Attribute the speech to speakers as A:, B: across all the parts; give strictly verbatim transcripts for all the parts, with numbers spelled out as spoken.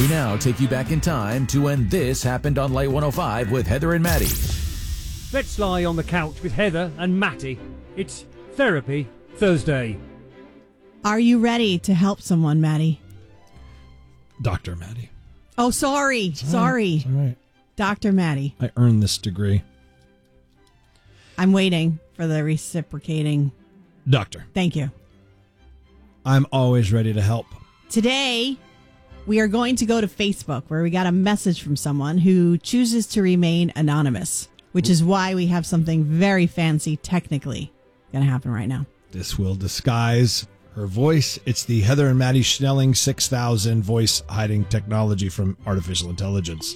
A: We now take you back in time to when this happened on Light one oh five with Heather and Matty.
B: Let's lie on the couch with Heather and Matty. It's Therapy Thursday.
C: Are you ready to help someone, Matty?
D: Doctor Matty.
C: Oh, sorry.
D: It's all
C: sorry.
D: right. It's all right.
C: Doctor Matty.
D: I earned this degree.
C: I'm waiting for the reciprocating.
D: Doctor.
C: Thank you.
D: I'm always ready to help.
C: Today, we are going to go to Facebook where we got a message from someone who chooses to remain anonymous, which is why we have something very fancy technically going to happen right now.
D: This will disguise her voice. It's the Heather and Matty Schnelling six thousand voice hiding technology from artificial intelligence.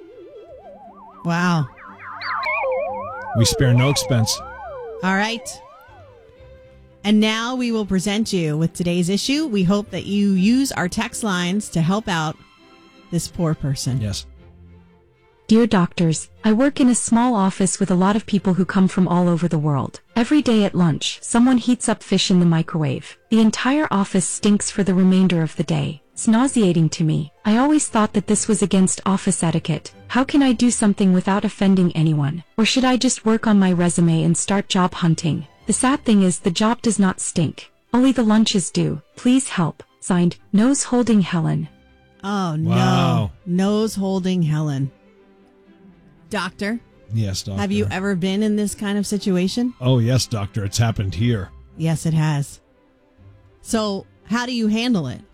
C: Wow.
D: We spare no expense.
C: All right. And now we will present you with today's issue. We hope that you use our text lines to help out this poor person.
D: Yes.
E: Dear doctors, I work in a small office with a lot of people who come from all over the world. Every day at lunch, someone heats up fish in the microwave. The entire office stinks for the remainder of the day. It's nauseating to me. I always thought that this was against office etiquette. How can I do something without offending anyone? Or should I just work on my resume and start job hunting? The sad thing is the job does not stink. Only the lunches do. Please help. Signed, Nose Holding Helen.
C: Oh, no.
D: Wow.
C: Nose holding Helen. Doctor,
D: Yes, doctor.
C: have you ever been in this kind of situation?
D: Oh, yes, doctor. It's happened here.
C: Yes, it has. So, how do you handle it?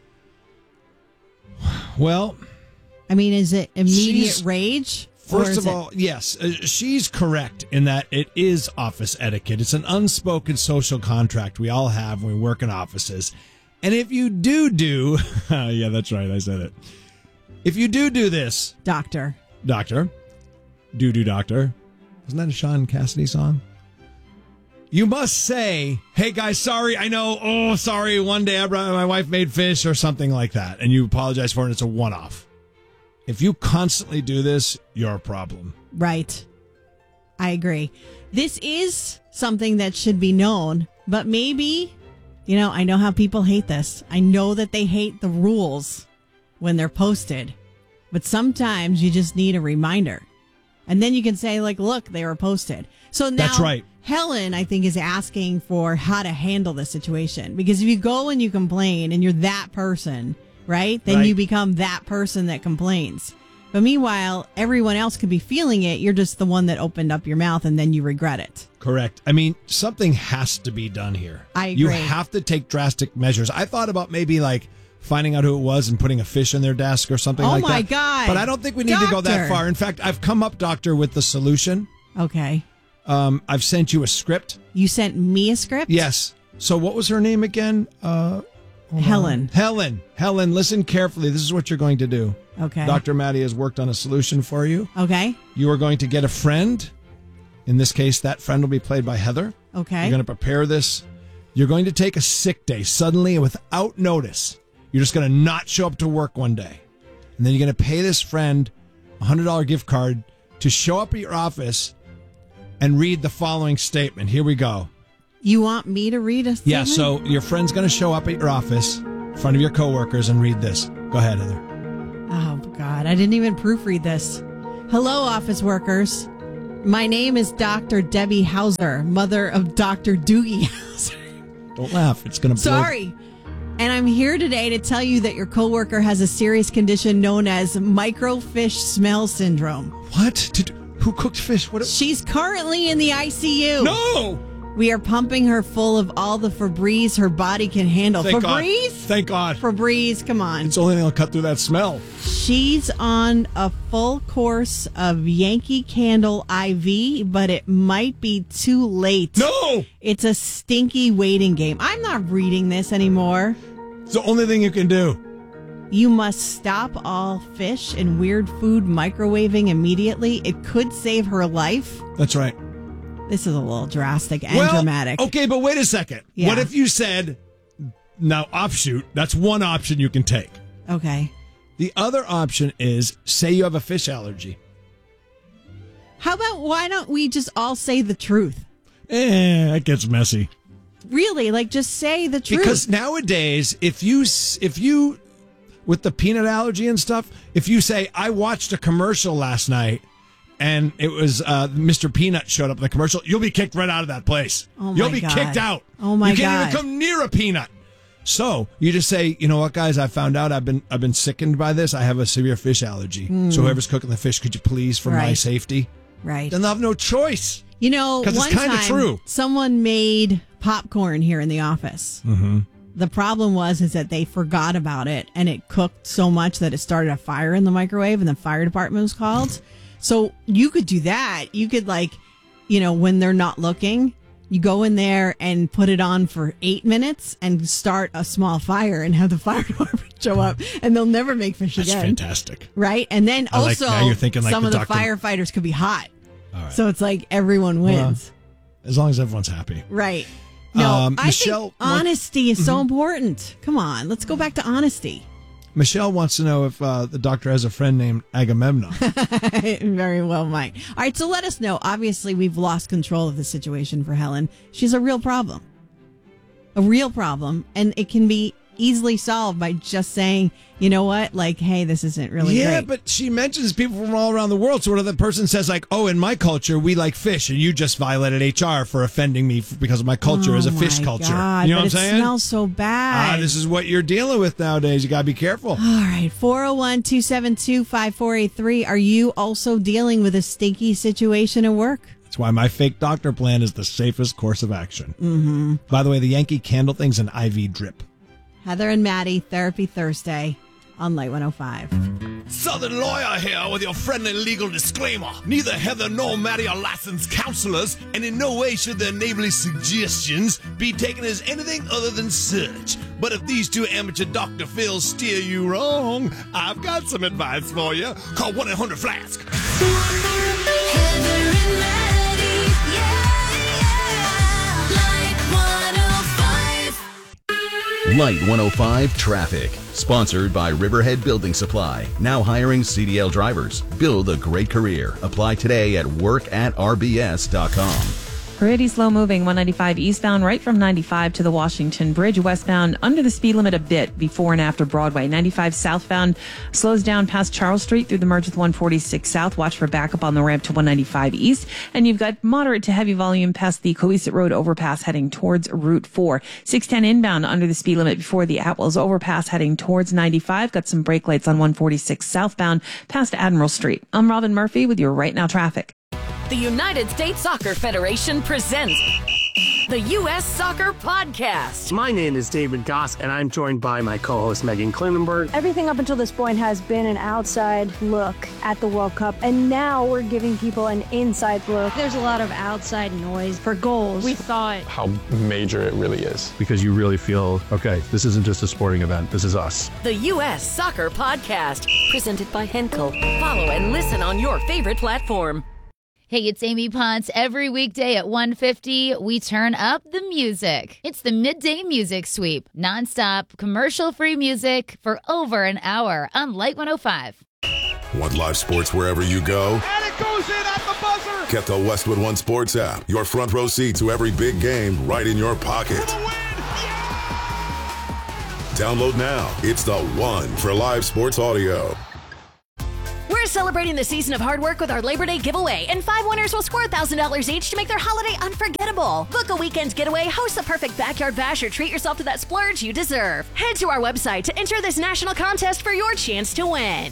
D: Well,
C: I mean, is it immediate
D: She's-
C: rage? Or
D: first
C: is
D: of
C: it-
D: all, yes, uh, she's correct in that it is office etiquette. It's an unspoken social contract we all have when we work in offices. And if you do do, yeah, that's right, I said it. If you do do this,
C: Doctor.
D: doctor, do do doctor, isn't that a Sean Cassidy song? You must say, hey guys, sorry, I know, oh, sorry, one day I brought, my wife made fish or something like that. And you apologize for it, and it's a one-off. If you constantly do this, you're a problem.
C: Right. I agree. This is something that should be known, but maybe, you know, I know how people hate this. I know that they hate the rules when they're posted, but sometimes you just need a reminder. And then you can say, like, look, they were posted. So now
D: That's right.
C: Helen, I think, is asking for how to handle the situation. Because if you go and you complain and you're that person, right, then
D: Right.
C: you become that person that complains. But meanwhile, everyone else could be feeling it. You're just the one that opened up your mouth and then you regret it.
D: Correct. I mean, something has to be done here.
C: I
D: You
C: agree.
D: have to take drastic measures. I thought about maybe like finding out who it was and putting a fish in their desk or something
C: Oh
D: like that.
C: my God.
D: But I don't think we need to go that
C: Doctor.
D: far. In fact, I've come up, doctor, with the solution.
C: Okay.
D: Um, I've sent you a script.
C: You sent me a script?
D: Yes. So what was her name again? Uh, hold
C: Helen.
D: on. Helen. Helen, listen carefully. This is what you're going to do.
C: Okay.
D: Doctor Matty has worked on a solution for you.
C: Okay.
D: You are going to get a friend. In this case, that friend will be played by Heather.
C: Okay.
D: You're going to prepare this. You're going to take a sick day suddenly and without notice. You're just going to not show up to work one day. And then you're going to pay this friend a one hundred dollars gift card to show up at your office and read the following statement. Here we go.
C: You want me to read a statement?
D: Yeah, so your friend's going to show up at your office in front of your coworkers and read this. Go ahead, Heather.
C: Oh, God. I didn't even proofread this. Hello, office workers. My name is Doctor Debbie Hauser, mother of Doctor Doogie Hauser.
D: Don't laugh. It's going to blow.
C: Sorry. And I'm here today to tell you that your coworker has a serious condition known as microfish smell syndrome.
D: What? Did, who cooked fish? What?
C: She's currently in the I C U.
D: No!
C: We are pumping her full of all the Febreze her body can handle.
D: Thank God.
C: Febreze?
D: Thank God.
C: Febreze, come on.
D: It's the only thing that'll cut through that smell.
C: She's on a full course of Yankee Candle I V, but it might be too late.
D: No!
C: It's a stinky waiting game. I'm not reading this anymore.
D: It's the only thing you can do.
C: You must stop all fish and weird food microwaving immediately. It could save her life.
D: That's right.
C: This is a little drastic and
D: well,
C: dramatic.
D: Okay, but wait a second.
C: Yeah.
D: What if you said, now offshoot, that's one option you can take.
C: Okay.
D: The other option is, say you have a fish allergy.
C: How about why don't we just all say the truth?
D: Eh, that gets messy.
C: Really, like just say the truth.
D: Because nowadays, if you, s- if you, with the peanut allergy and stuff, if you say, I watched a commercial last night and it was uh, Mister Peanut showed up in the commercial, you'll be kicked right out of that place.
C: Oh my
D: You'll be
C: God.
D: kicked out.
C: Oh my
D: You can't
C: God.
D: even come near a peanut. So you just say, you know what, guys, I found out I've been I've been sickened by this. I have a severe fish allergy.
C: Mm.
D: So whoever's cooking the fish, could you please, for my
C: Right.
D: safety?
C: Right.
D: Then they'll have no choice.
C: You know,
D: 'Cause it's
C: one
D: kinda
C: time
D: true.
C: someone made popcorn here in the office.
D: Mm-hmm.
C: The problem was is that they forgot about it, and it cooked so much that it started a fire in the microwave, and the fire department was called. So you could do that. You could, like, you know, when they're not looking, you go in there and put it on for eight minutes and start a small fire and have the fire department show up, and they'll never make fish
D: That's
C: again.
D: fantastic.
C: Right? And then
D: I like-
C: also,
D: now you're thinking like
C: some
D: the
C: of the
D: doctor-
C: firefighters could be hot.
D: All right.
C: So it's like everyone wins.
D: Well, as long as everyone's happy.
C: Right. No,
D: Um,
C: I
D: Michelle
C: think
D: want-
C: honesty is
D: Mm-hmm.
C: so important. Come on, let's go back to honesty.
D: Michelle wants to know if uh, the doctor has a friend named Agamemnon.
C: Very well might. All right, so let us know. Obviously, we've lost control of the situation for Helen. She's a real problem. A real problem. And it can be easily solved by just saying, you know what? Like, hey, this isn't really
D: yeah,
C: great.
D: but she mentions people from all around the world. So what if the person says, like, oh, in my culture, we like fish, and you just violated H R for offending me f- because of my culture
C: oh
D: as a fish
C: my
D: culture.
C: God,
D: you know
C: but
D: what I'm
C: it
D: saying?
C: smells so bad.
D: Ah, this is what you're dealing with nowadays. You got to be careful.
C: All right, four oh one, two seven two, five four eight three. Are you also dealing with a stinky situation at work?
D: That's why my fake doctor plan is the safest course of action. Mm-hmm. By the way, the Yankee Candle thing's an I V drip.
C: Heather and Maddie, Therapy Thursday on Light one oh five.
F: Southern Lawyer here with your friendly legal disclaimer. Neither Heather nor Maddie are licensed counselors, and in no way should their neighborly suggestions be taken as anything other than such. But if these two amateur Doctor Phils steer you wrong, I've got some advice for you. Call one eight hundred flask.
G: Heather and Maddie, yeah, yeah. Light one oh five.
H: Light one oh five Traffic. Sponsored by Riverhead Building Supply. Now hiring C D L drivers. Build a great career. Apply today at work at r b s dot com.
I: Pretty slow moving, one ninety-five eastbound, right from ninety-five to the Washington Bridge, westbound under the speed limit a bit before and after Broadway. ninety-five southbound slows down past Charles Street through the merge with one forty-six south. Watch for backup on the ramp to one ninety-five east. And you've got moderate to heavy volume past the Coesit Road overpass heading towards Route four. six ten inbound under the speed limit before the Atwells overpass heading towards ninety-five. Got some brake lights on one forty-six southbound past Admiral Street. I'm Robin Murphy with your Right Now Traffic.
J: The United States Soccer Federation presents the U S Soccer Podcast.
K: My name is David Goss, and I'm joined by my co-host Megan Klinenberg.
L: Everything up until this point has been an outside look at the World Cup, and now we're giving people an inside look. There's a lot of outside noise for goals. We thought
M: how major it really is. Because you really feel, okay, this isn't just a sporting event, this is us.
J: The U S Soccer Podcast, presented by Henkel. Follow and listen on your favorite platform.
N: Hey, it's Amy Ponce. Every weekday at one fifty, we turn up the music. It's the Midday Music Sweep. Nonstop, commercial-free music for over an hour on Light one oh five.
O: Want live sports wherever you go?
P: And it goes in at the buzzer!
O: Get the Westwood One Sports app. Your front row seat to every big game right in your pocket. Download now. It's the one for live sports audio.
J: We're celebrating the season of hard work with our Labor Day giveaway, and five winners will score one thousand dollars each to make their holiday unforgettable. Book a weekend getaway, host the perfect backyard bash, or treat yourself to that splurge you deserve. Head to our website to enter this national contest for your chance to win.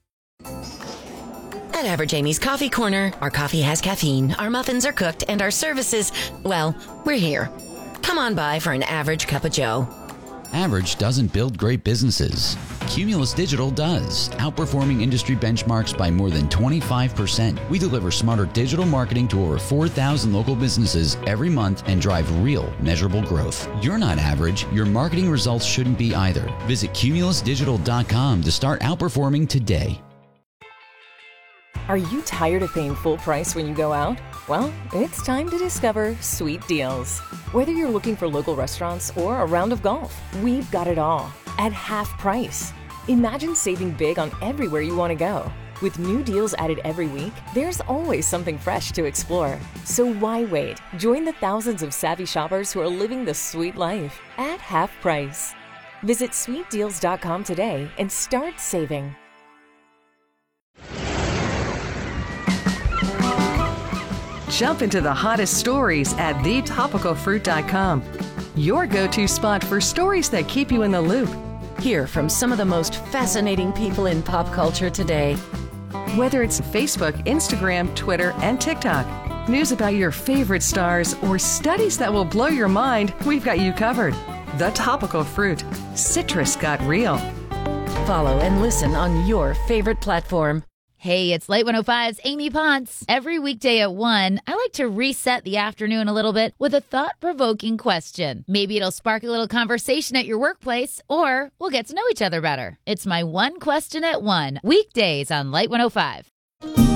J: At Average Amy's Coffee Corner, our coffee has caffeine, our muffins are cooked, and our services, well, we're here. Come on by for an average cup of joe.
Q: Average doesn't build great businesses. Cumulus Digital does, outperforming industry benchmarks by more than twenty-five percent. We deliver smarter digital marketing to over four thousand local businesses every month and drive real, measurable growth. You're not average. Your marketing results shouldn't be either. Visit cumulus digital dot com to start outperforming today.
R: Are you tired of paying full price when you go out? Well, it's time to discover Sweet Deals. Whether you're looking for local restaurants or a round of golf, we've got it all at half price. Imagine saving big on everywhere you want to go. With new deals added every week, there's always something fresh to explore. So why wait? Join the thousands of savvy shoppers who are living the sweet life at half price. Visit sweet deals dot com today and start saving.
S: Jump into the hottest stories at the topical fruit dot com. Your go-to spot for stories that keep you in the loop.
T: Hear from some of the most fascinating people in pop culture today.
S: Whether it's Facebook, Instagram, Twitter, and TikTok, news about your favorite stars, or studies that will blow your mind, we've got you covered. The Topical Fruit. Citrus got real.
T: Follow and listen on your favorite platform.
N: Hey, it's Light one oh five's Amy Ponce. Every weekday at one, I like to reset the afternoon a little bit with a thought-provoking question. Maybe it'll spark a little conversation at your workplace, or we'll get to know each other better. It's my one question at one, weekdays on Light one oh five.